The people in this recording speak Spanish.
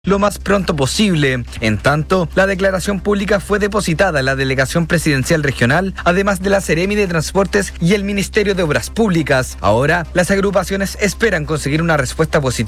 lo más pronto posible. En tanto, la declaración pública fue depositada en la Delegación Presidencial Regional, además de la Seremi de Transportes y el Ministerio de Obras Públicas. Ahora, las agrupaciones esperan conseguir una respuesta positiva